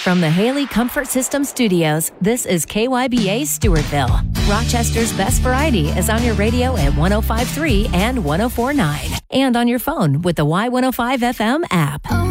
From the Haley Comfort System Studios, this is KYBA Stewartville. Rochester's best variety is on your radio at 105.3 and 104.9, and on your phone with the Y105 FM app.